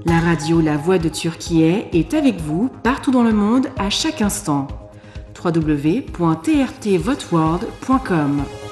La radio La Voix de Turquiye est avec vous partout dans le monde à chaque instant. www.trtvotworld.com